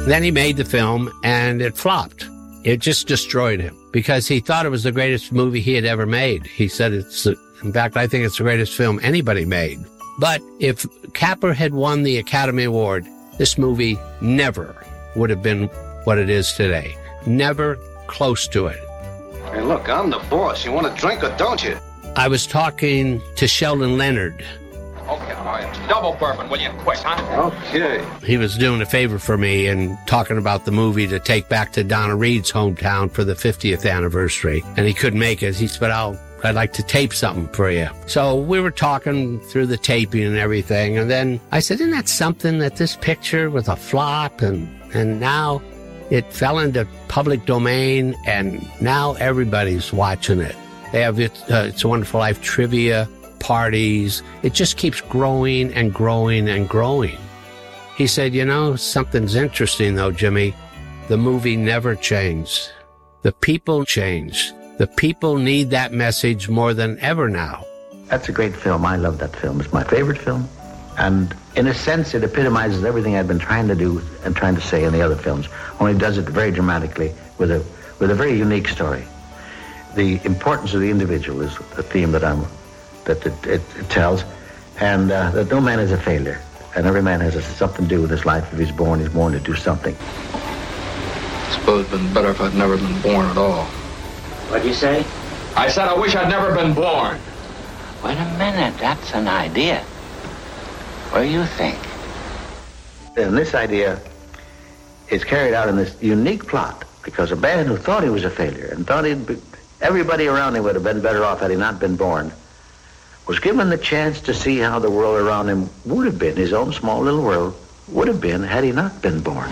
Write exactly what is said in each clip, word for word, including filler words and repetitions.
Then he made the film, and it flopped. It just destroyed him because he thought it was the greatest movie he had ever made. He said it's, in fact, I think it's the greatest film anybody made. But if Capra had won the Academy Award, this movie never would have been what it is today. Never close to it. Hey, look, I'm the boss. You want a drink or don't you? I was talking to Sheldon Leonard. Okay, all right. Double bourbon, will you? Quick, huh? Okay. He was doing a favor for me and talking about the movie to take back to Donna Reed's hometown for the fiftieth anniversary. And he couldn't make it. He said, I'll, I'd like to tape something for you. So we were talking through the taping and everything. And then I said, isn't that something that this picture was a flop? And, and now it fell into public domain, and now everybody's watching it. They have it, uh, It's a Wonderful Life trivia parties. It just keeps growing and growing and growing. He said, you know, something's interesting though, Jimmy. The movie never changed. The people changed. The people need that message more than ever now. That's a great film. I love that film. It's my favorite film. And in a sense, it epitomizes everything I've been trying to do and trying to say in the other films, only does it very dramatically with a with a very unique story. The importance of the individual is the theme that I'm that it, it, it tells, and uh, that no man is a failure, and every man has a, something to do with his life. If he's born, he's born to do something. I suppose it'd been better if I'd never been born at all. What'd you say? I said I wish I'd never been born. Wait a minute, that's an idea. What do you think? And this idea is carried out in this unique plot, because a man who thought he was a failure and thought he'd be, everybody around him would have been better off had he not been born, was given the chance to see how the world around him would have been, his own small little world would have been, had he not been born.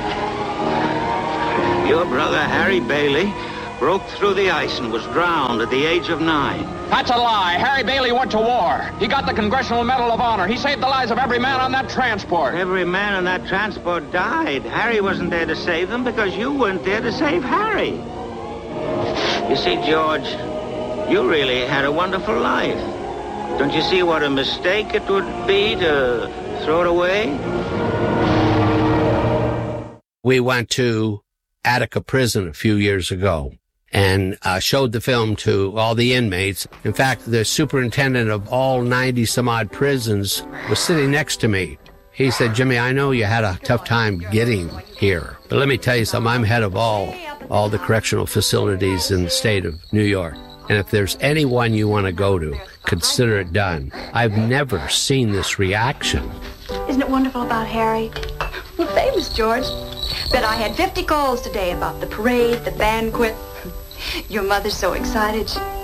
Your brother, Harry Bailey, broke through the ice and was drowned at the age of nine. That's a lie. Harry Bailey went to war. He got the Congressional Medal of Honor. He saved the lives of every man on that transport. Every man on that transport died. Harry wasn't there to save them because you weren't there to save Harry. You see, George, you really had a wonderful life. Don't you see what a mistake it would be to throw it away? We went to Attica Prison a few years ago and uh, showed the film to all the inmates. In fact, the superintendent of all ninety some odd prisons was sitting next to me. He said, Jimmy, I know you had a tough time getting here, but let me tell you something. I'm head of all, all the correctional facilities in the state of New York. And if there's anyone you want to go to, consider it done. I've never seen this reaction. Isn't it wonderful about Harry? Well, famous, George. Bet I had fifty calls today about the parade, the banquet. Your mother's so excited.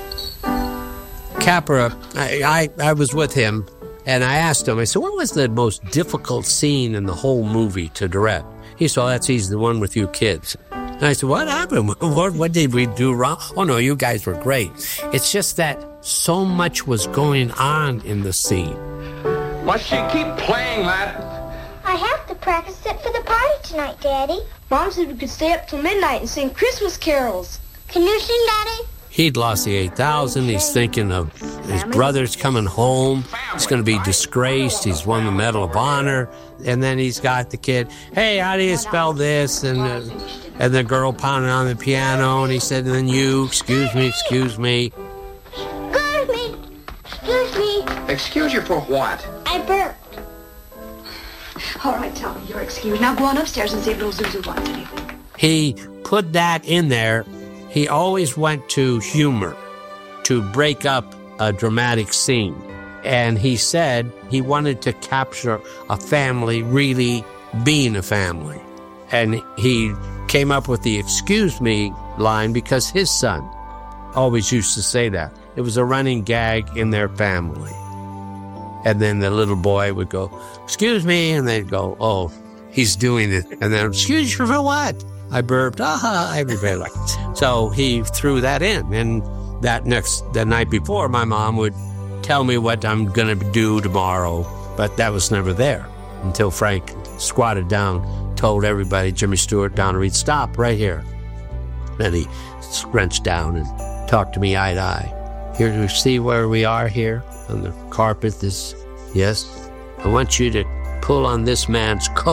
Capra, I, I, I was with him, and I asked him, I said, what was the most difficult scene in the whole movie to direct? He said, oh, that's easy, the one with you kids. And I said, what happened? What, what did we do wrong? Oh, no, you guys were great. It's just that so much was going on in the scene. Must she keep playing that? I have to practice it for the party tonight, Daddy. Mom said we could stay up till midnight and sing Christmas carols. Can you sing, Daddy? He'd lost the eight thousand. He's thinking of his brother's coming home. He's going to be disgraced. He's won the Medal of Honor. And then he's got the kid, hey, how do you spell this? And uh, and the girl pounding on the piano. And he said, and then you, excuse me, excuse me. Excuse me. Excuse me. Excuse you for what? I burped. All right, Tommy, you're excused. Now go on upstairs and see if little Zuzu wants anything. He put that in there. He always went to humor to break up a dramatic scene. And he said he wanted to capture a family really being a family. And he came up with the excuse me line because his son always used to say that. It was a running gag in their family. And then the little boy would go, excuse me, and they'd go, oh, he's doing it. And then, excuse you for what? I burped, aha, everybody liked it. So he threw that in. And that next, the night before, my mom would tell me what I'm going to do tomorrow. But that was never there until Frank squatted down, told everybody, Jimmy Stewart, Donna Reed, stop right here. Then he scrunched down and talked to me eye to eye. Here, do you see where we are here on the carpet? This, yes. I want you to pull on this man's coat.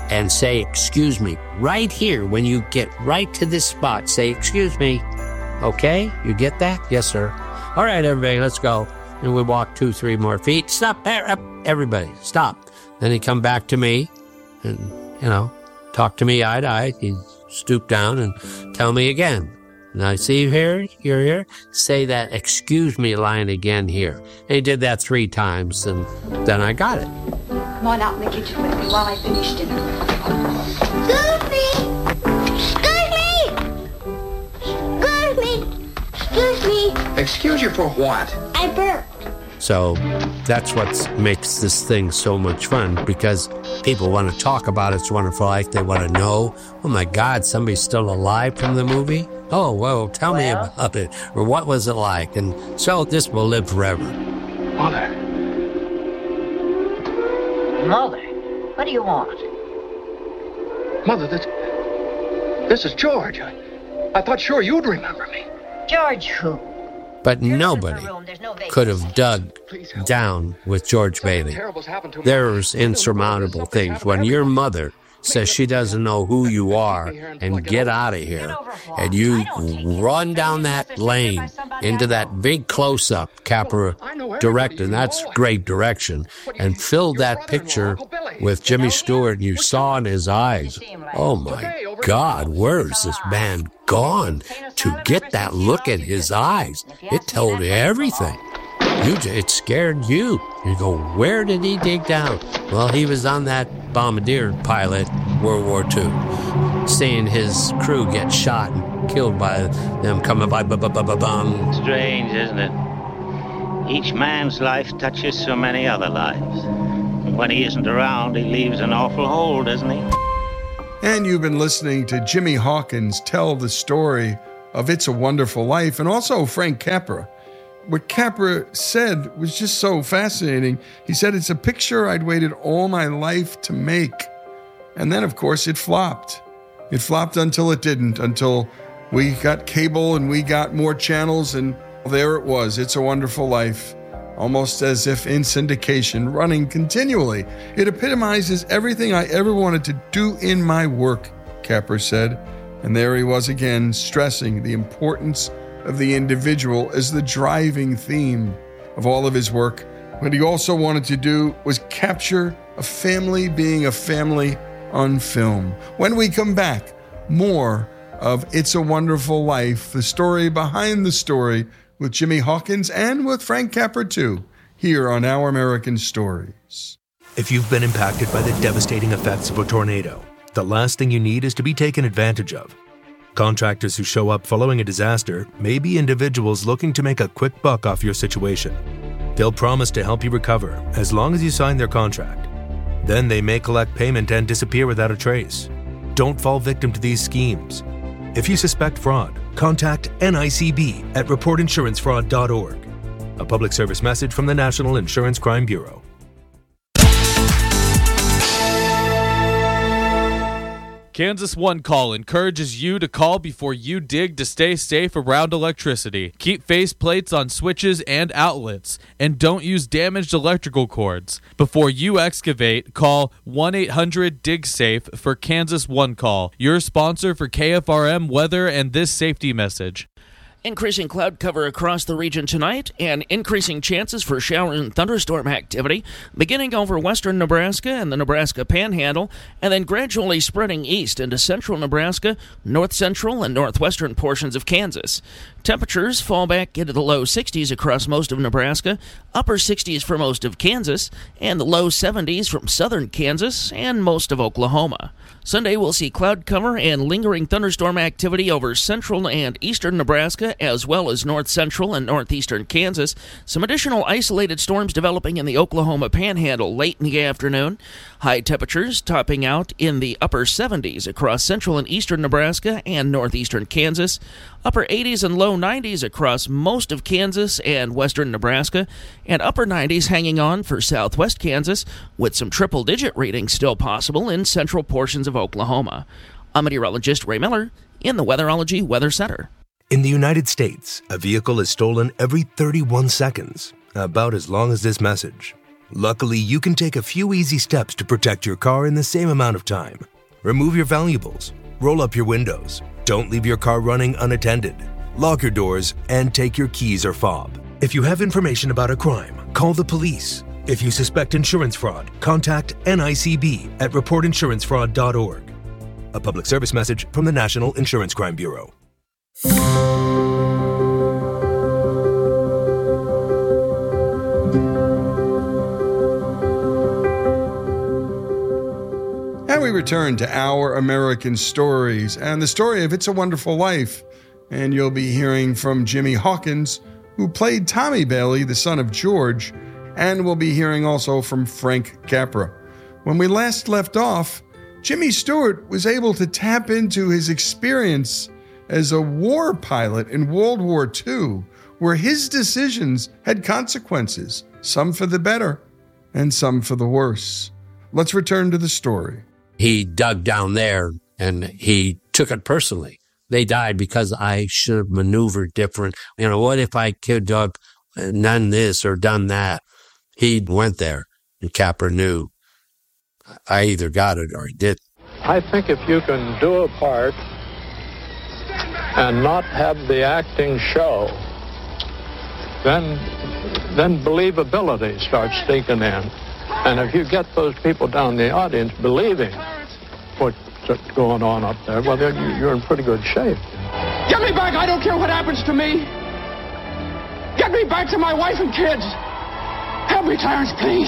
and say, excuse me, right here. When you get right to this spot, say, excuse me. Okay? You get that? Yes, sir. All right, everybody, let's go. And we walk two, three more feet. Stop. Everybody, stop. Then he'd come back to me and, you know, talk to me eye to eye. He'd stoop down and tell me again. And I see you here, you're here. Say that excuse me line again here. And he did that three times, and then I got it. Come on out in the kitchen with me while I finish dinner. Excuse me! Excuse me! Excuse me! Excuse me! Excuse you for what? I burped. So that's what makes this thing so much fun, because people want to talk about It's a Wonderful Life. They want to know, oh my God, somebody's still alive from the movie? Oh, well, tell well. me about it. Or what was it like? And so this will live forever. Mother. Mother, what do you want? Mother, this, this is George. I, I thought sure you'd remember me. George who? But nobody could have dug down with George Bailey. There's insurmountable things. When your mother says she doesn't know who you are and get out of here, and you run down that lane into that big close-up Capra directed, and that's great direction, and filled that picture with Jimmy Stewart, and you saw in his eyes, oh my God, where is this man gone? To get that look in his eyes, it told you everything. You, it scared you. You go, where did he dig down? Well, he was on that bombardier pilot, World War Two, seeing his crew get shot and killed by them coming by. Ba-ba-ba-ba-bum. Strange, isn't it? Each man's life touches so many other lives. And when he isn't around, he leaves an awful hole, doesn't he? And you've been listening to Jimmy Hawkins tell the story of It's a Wonderful Life, and also Frank Capra. What Capra said was just so fascinating. He said, it's a picture I'd waited all my life to make. And then, of course, it flopped. It flopped until it didn't, until we got cable and we got more channels, and there it was, It's a Wonderful Life. Almost as if in syndication, running continually. It epitomizes everything I ever wanted to do in my work, Capra said. And there he was again, stressing the importance of the individual as the driving theme of all of his work. What he also wanted to do was capture a family being a family on film. When we come back, more of It's a Wonderful Life, the story behind the story, with Jimmy Hawkins and with Frank Capra too, here on Our American Stories. If you've been impacted by the devastating effects of a tornado, the last thing you need is to be taken advantage of. Contractors who show up following a disaster may be individuals looking to make a quick buck off your situation. They'll promise to help you recover as long as you sign their contract. Then they may collect payment and disappear without a trace. Don't fall victim to these schemes. If you suspect fraud, contact N I C B at report insurance fraud dot org. A public service message from the National Insurance Crime Bureau. Kansas One Call encourages you to call before you dig to stay safe around electricity. Keep face plates on switches and outlets, and don't use damaged electrical cords. Before you excavate, call one eight hundred dig safe for Kansas One Call, your sponsor for K F R M weather and this safety message. Increasing cloud cover across the region tonight and increasing chances for shower and thunderstorm activity, beginning over western Nebraska and the Nebraska Panhandle, and then gradually spreading east into central Nebraska, north central, and northwestern portions of Kansas. Temperatures fall back into the low sixties across most of Nebraska, upper sixties for most of Kansas, and the low seventies from southern Kansas and most of Oklahoma. Sunday will see cloud cover and lingering thunderstorm activity over central and eastern Nebraska, as well as north central and northeastern Kansas. Some additional isolated storms developing in the Oklahoma Panhandle late in the afternoon. High temperatures topping out in the upper seventies across central and eastern Nebraska and northeastern Kansas. Upper eighties and low nineties across most of Kansas and western Nebraska, and upper nineties hanging on for southwest Kansas, with some triple-digit readings still possible in central portions of Oklahoma. I'm meteorologist Ray Miller in the Weatherology Weather Center. In the United States, a vehicle is stolen every thirty-one seconds, about as long as this message. Luckily, you can take a few easy steps to protect your car in the same amount of time. Remove your valuables, roll up your windows, don't leave your car running unattended, lock your doors, and take your keys or fob. If you have information about a crime, call the police. If you suspect insurance fraud, contact N I C B at report insurance fraud dot org. A public service message from the National Insurance Crime Bureau. And we return to Our American Stories and the story of It's a Wonderful Life. And you'll be hearing from Jimmy Hawkins, who played Tommy Bailey, the son of George, and we'll be hearing also from Frank Capra. When we last left off, Jimmy Stewart was able to tap into his experience as a war pilot in World War Two, where his decisions had consequences, some for the better and some for the worse. Let's return to the story. He dug down there and he took it personally. They died because I should have maneuvered different. You know, what if I could have done this or done that? He went there, and Capra knew I either got it or I didn't. I think if you can do a part and not have the acting show, then then believability starts sneaking in. And if you get those people down in the audience believing what's going on up there, well, then you're in pretty good shape. Get me back. I don't care what happens to me. Get me back to my wife and kids. Help me, Clarence, please.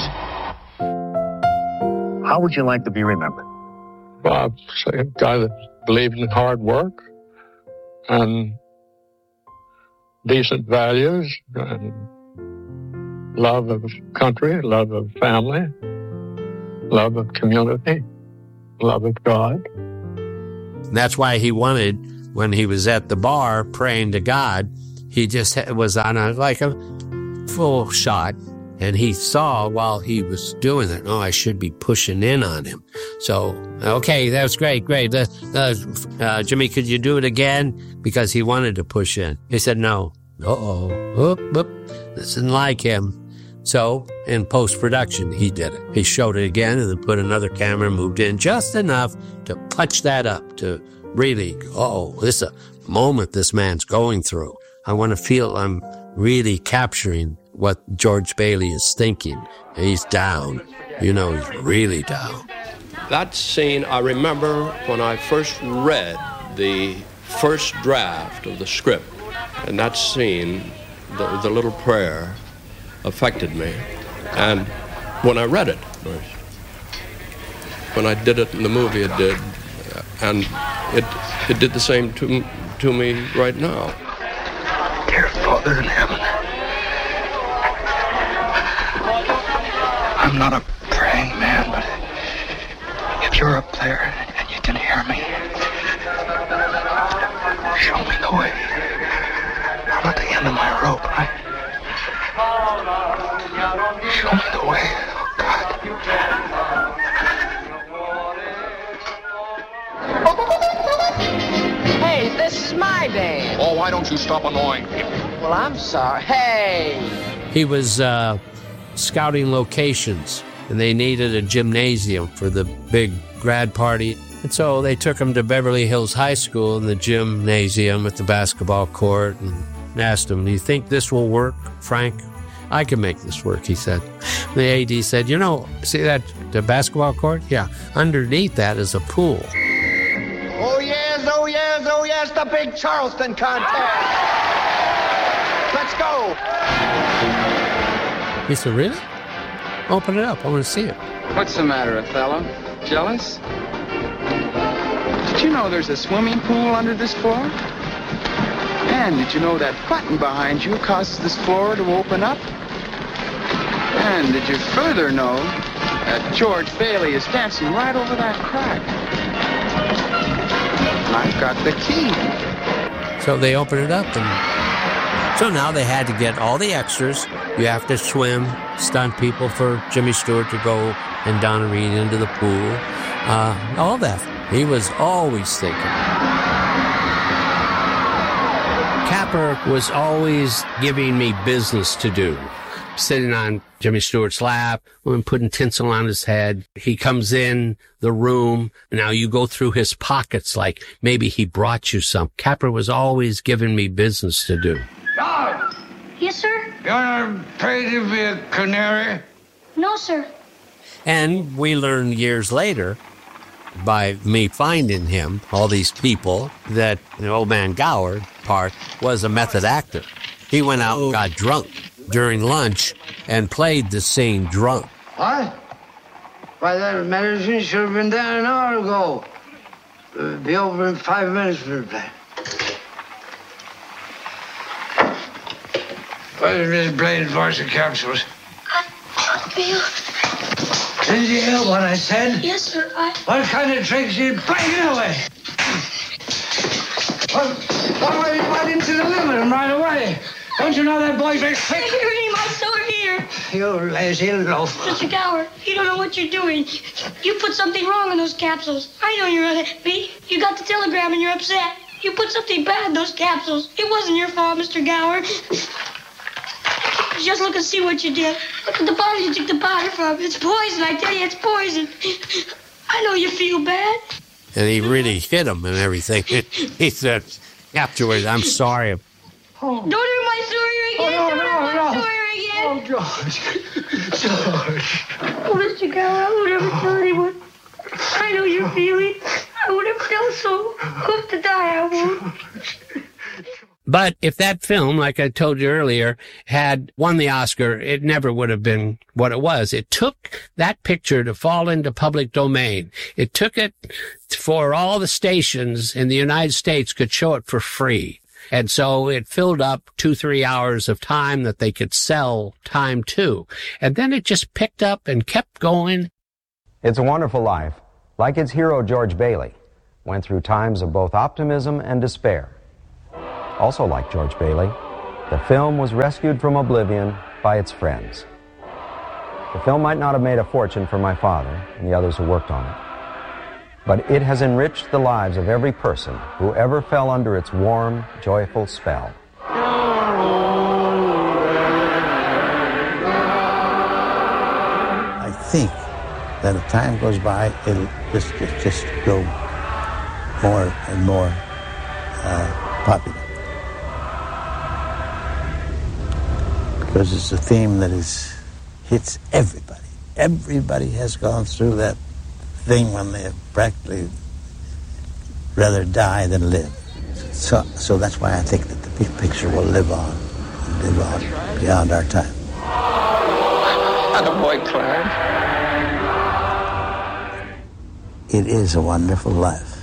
How would you like to be remembered? Well, I'd say a guy that believed in hard work and decent values and love of country, love of family, love of community, love of God. And that's why he wanted, when he was at the bar praying to God, he just was on a like a full shot. And he saw while he was doing it, oh, I should be pushing in on him. So, okay, that was great, great. Uh, uh, uh, Jimmy, could you do it again? Because he wanted to push in. He said, no. Uh-oh. Oop, oop. This isn't like him. So, in post-production, he did it. He showed it again and then put another camera, moved in just enough to punch that up, to really, oh, this is a moment this man's going through. I want to feel I'm really capturing what George Bailey is thinking. He's down. You know, he's really down. That scene, I remember when I first read the first draft of the script, and that scene, the, the little prayer, affected me. And when I read it first, when I did it in the movie, it did. And it it did the same to, to me right now. Dear Father in heaven, I'm not a praying man, but if you're up there and you can hear me, show me the way. I'm at the end of my rope, right? Show me the way, oh God. Hey, this is my band. Oh, why don't you stop annoying people? Well, I'm sorry. Hey! He was uh, scouting locations, and they needed a gymnasium for the big grad party. And so they took him to Beverly Hills High School in the gymnasium at the basketball court and asked him, do you think this will work, Frank? I can make this work, he said. The A D said, you know, see that the basketball court? Yeah, underneath that is a pool. Oh, yes, oh, yes, oh, yes, the big Charleston contest. Let's go. He said, really? Open it up. I want to see it. What's the matter, Othello? Jealous? Did you know there's a swimming pool under this floor? And did you know that button behind you causes this floor to open up? And did you further know that George Bailey is dancing right over that crack? I've got the key. So they opened it up, and so now they had to get all the extras. You have to swim, stunt people for Jimmy Stewart to go and Donna Reed into the pool. Uh, all that. He was always thinking. Capra was always giving me business to do. sitting on Jimmy Stewart's lap, and putting tinsel on his head. He comes in the room. Now you go through his pockets like maybe he brought you some. Capra was always giving me business to do. Dog! Yes, sir? You want to pay to be a canary? No, sir. And we learned years later, by me finding him, all these people, that the old man Gower part was a method actor. He went out and got drunk during lunch and played the scene drunk. What? Why, that medicine should have been done an hour ago. It'll be over in five minutes for the play. What is Miss Blaine for some capsules? I can't feel. Did you hear what I said? Yes, sir. I... What kind of tricks you playing away? Well, why you went into the limit right away? Don't you know that boy's very sick? You're hurting my sore here. You lazy loaf. Mister Gower, you don't know what you're doing. You put something wrong in those capsules. I know you're unhappy. You got the telegram and you're upset. You put something bad in those capsules. It wasn't your fault, Mister Gower. Just look and see what you did. Look at the bottle you took the powder from. It's poison, I tell you, it's poison. I know you feel bad. And he really hit him and everything. He said, afterwards, I'm sorry. Oh. Don't hurt my sore again. Oh, no, Don't no, hurt no. my sore again. Oh, George. George. Oh, Mister Gower, I would never tell anyone. I know your feeling. I would never tell so. Hope to die, I won't. But if that film, like I told you earlier, had won the Oscar, it never would have been what it was. It took that picture to fall into public domain. It took it for all the stations in the United States could show it for free. And so it filled up two, three hours of time that they could sell time to. And then it just picked up and kept going. It's a Wonderful Life, like its hero George Bailey, went through times of both optimism and despair. Also like George Bailey, the film was rescued from oblivion by its friends. The film might not have made a fortune for my father and the others who worked on it, but it has enriched the lives of every person who ever fell under its warm, joyful spell. I think that as time goes by, it'll just, just, just grow more and more uh, popular. Because it's a theme that is hits everybody. Everybody has gone through that thing when they have practically rather die than live. So, so that's why I think that the big picture will live on, live on beyond our time. Attaboy, Clarence. It is a wonderful life.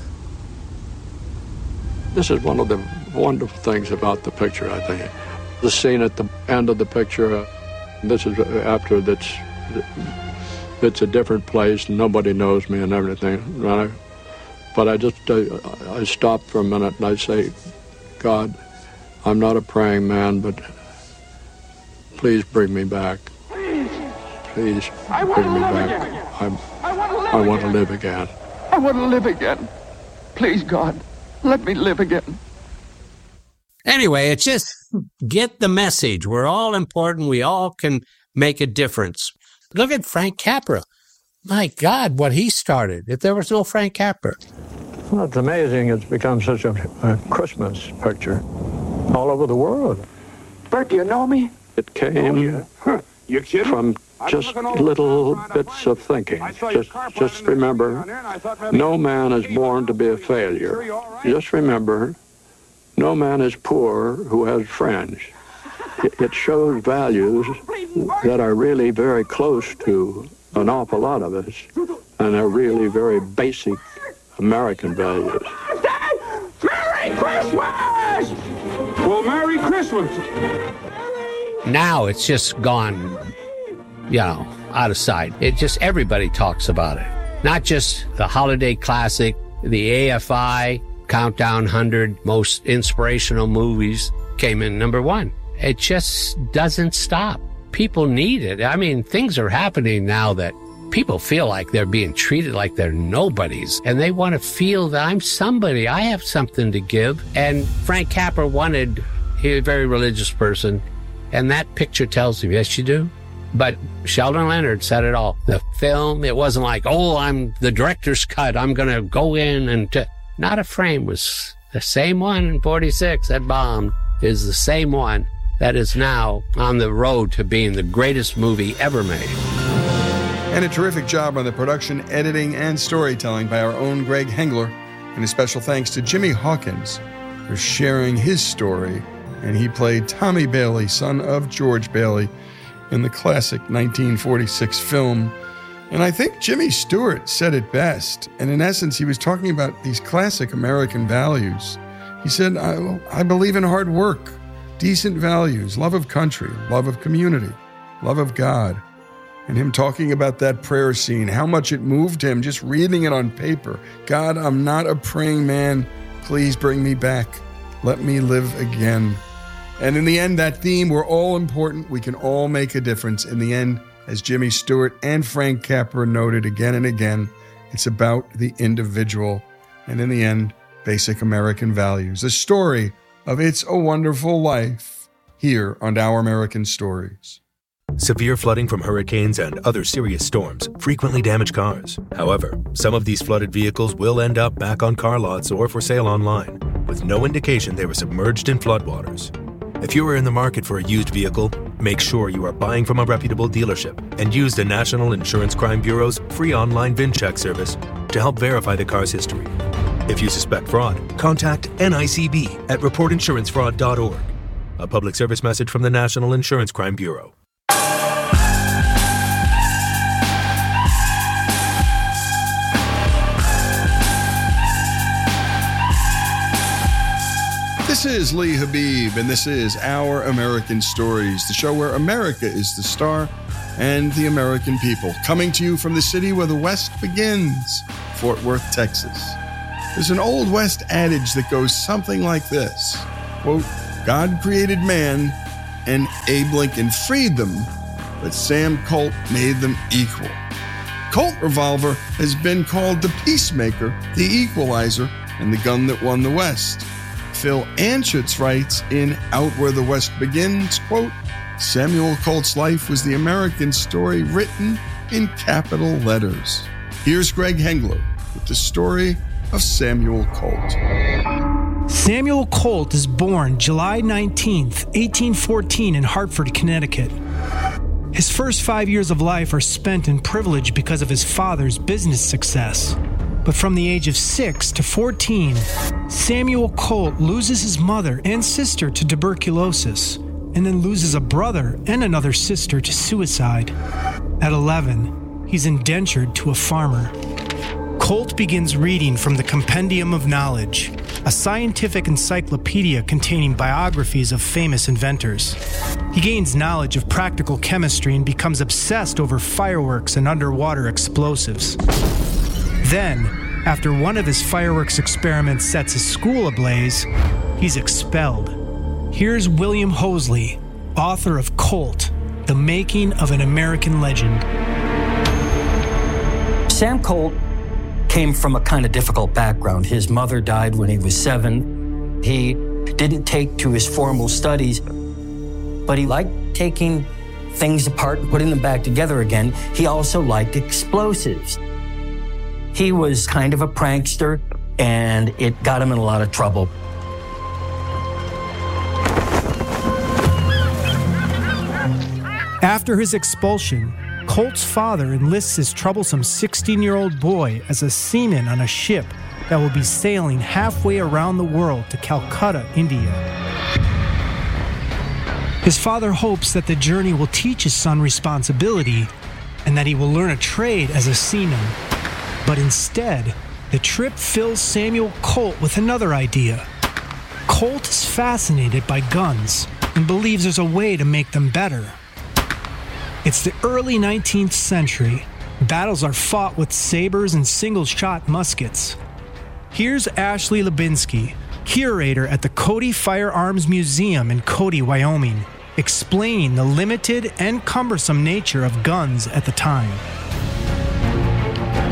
This is one of the wonderful things about the picture, I think. The scene at the end of the picture, uh, this is after that's, it's a different place, and nobody knows me and everything. Right? But I just, uh, I stop for a minute and I say, God, I'm not a praying man, but please bring me back. Please I bring want me to live back. again. I'm, I want to live I want to again. live again. I want to live again. Please, God, let me live again. Anyway, it's just get the message. We're all important. We all can make a difference. Look at Frank Capra. My God, what he started. If there was no Frank Capra. Well, it's amazing. It's become such a, a Christmas picture all over the world. Bert, do you know me? It came Oh, yeah. Huh. You kidding? from just little bits of thinking. Just, just remember, no man is born to be a failure. Just remember, no man is poor who has friends. It, it shows values that are really very close to an awful lot of us, and are really very basic American values. Merry Christmas! Well, Merry Christmas! Now it's just gone, you know, out of sight. It just, everybody talks about it. Not just the holiday classic, the A F I, Countdown one hundred Most Inspirational Movies came in number one. It just doesn't stop. People need it. I mean, things are happening now that people feel like they're being treated like they're nobodies, and they want to feel that I'm somebody. I have something to give. And Frank Capra wanted, he was a very religious person. And that picture tells you, yes, you do. But Sheldon Leonard said it all. The film, it wasn't like, oh, I'm the director's cut. I'm going to go in and... T-. Not a frame was the same one in forty-six that bombed is the same one that is now on the road to being the greatest movie ever made. And a terrific job on the production, editing, and storytelling by our own Greg Hengler. And a special thanks to Jimmy Hawkins for sharing his story. And he played Tommy Bailey, son of George Bailey, in the classic nineteen forty-six film. And I think Jimmy Stewart said it best. And in essence, he was talking about these classic American values. He said, I, I believe in hard work, decent values, love of country, love of community, love of God. And him talking about that prayer scene, how much it moved him just reading it on paper. God, I'm not a praying man. Please bring me back. Let me live again. And in the end, that theme, we're all important. We can all make a difference. In the end, as Jimmy Stewart and Frank Capra noted again and again, it's about the individual. And in the end, basic American values. A story of It's a Wonderful Life here on Our American Stories. Severe flooding from hurricanes and other serious storms frequently damage cars. However, some of these flooded vehicles will end up back on car lots or for sale online, with no indication they were submerged in floodwaters. If you are in the market for a used vehicle, make sure you are buying from a reputable dealership and use the National Insurance Crime Bureau's free online VIN check service to help verify the car's history. If you suspect fraud, contact N I C B at report insurance fraud dot org. A public service message from the National Insurance Crime Bureau. This is Lee Habib, and this is Our American Stories, the show where America is the star and the American people. Coming to you from the city where the West begins, Fort Worth, Texas. There's an Old West adage that goes something like this, quote, God created man and Abe Lincoln freed them, but Sam Colt made them equal. Colt revolver has been called the peacemaker, the equalizer, and the gun that won the West. Phil Anschutz writes in Out Where the West Begins, quote, Samuel Colt's life was the American story written in capital letters. Here's Greg Hengler with the story of Samuel Colt. Samuel Colt is born July nineteenth, eighteen fourteen in Hartford, Connecticut. His first five years of life are spent in privilege because of his father's business success. But from the age of six to fourteen, Samuel Colt loses his mother and sister to tuberculosis, and then loses a brother and another sister to suicide. At eleven, he's indentured to a farmer. Colt begins reading from the Compendium of Knowledge, a scientific encyclopedia containing biographies of famous inventors. He gains knowledge of practical chemistry and becomes obsessed over fireworks and underwater explosives. Then, after one of his fireworks experiments sets his school ablaze, he's expelled. Here's William Hoseley, author of Colt, The Making of an American Legend. Sam Colt came from a kind of difficult background. His mother died when he was seven. He didn't take to his formal studies, but he liked taking things apart and putting them back together again. He also liked explosives. He was kind of a prankster, and it got him in a lot of trouble. After his expulsion, Colt's father enlists his troublesome sixteen-year-old boy as a seaman on a ship that will be sailing halfway around the world to Calcutta, India. His father hopes that the journey will teach his son responsibility and that he will learn a trade as a seaman. But instead, the trip fills Samuel Colt with another idea. Colt is fascinated by guns and believes there's a way to make them better. It's the early nineteenth century. Battles are fought with sabers and single-shot muskets. Here's Ashley Lubinsky, curator at the Cody Firearms Museum in Cody, Wyoming, explaining the limited and cumbersome nature of guns at the time.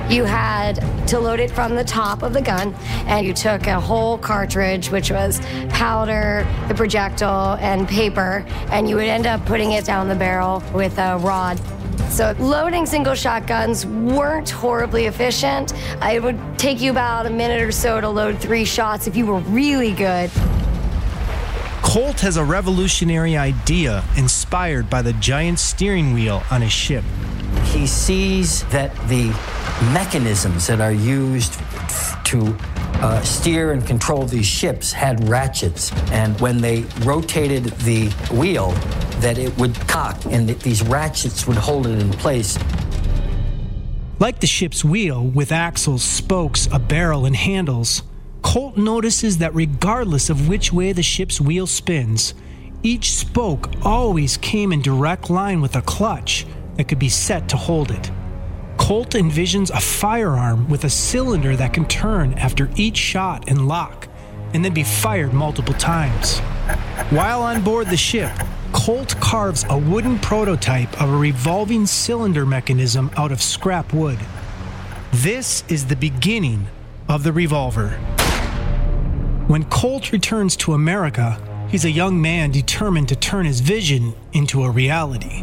You had to load it from the top of the gun, and you took a whole cartridge, which was powder, the projectile, and paper, and you would end up putting it down the barrel with a rod. So loading single shotguns weren't horribly efficient. It would take you about a minute or so to load three shots if you were really good. Colt has a revolutionary idea inspired by the giant steering wheel on his ship. He sees that the mechanisms that are used to uh, steer and control these ships had ratchets, and when they rotated the wheel, that it would cock, and that these ratchets would hold it in place. Like the ship's wheel, with axles, spokes, a barrel, and handles, Colt notices that regardless of which way the ship's wheel spins, each spoke always came in direct line with a clutch that could be set to hold it. Colt envisions a firearm with a cylinder that can turn after each shot and lock, and then be fired multiple times. While on board the ship, Colt carves a wooden prototype of a revolving cylinder mechanism out of scrap wood. This is the beginning of the revolver. When Colt returns to America, he's a young man determined to turn his vision into a reality.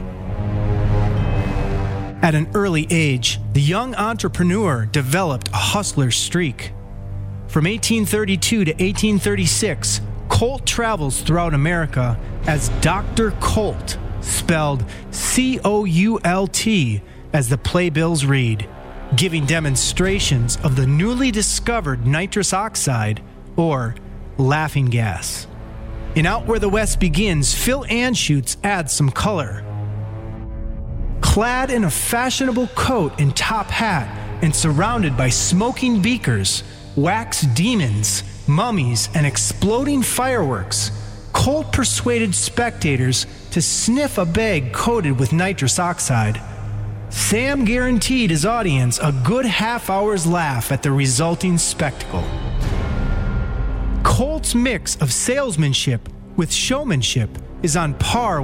At an early age, the young entrepreneur developed a hustler streak. From eighteen thirty-two to eighteen thirty-six, Colt travels throughout America as Doctor Colt, spelled C O U L T, as the playbills read, giving demonstrations of the newly discovered nitrous oxide, or laughing gas. In Out Where the West Begins, Phil Anschutz adds some color. Clad in a fashionable coat and top hat and surrounded by smoking beakers, wax demons, mummies, and exploding fireworks, Colt persuaded spectators to sniff a bag coated with nitrous oxide. Sam guaranteed his audience a good half hour's laugh at the resulting spectacle. Colt's mix of salesmanship with showmanship is on par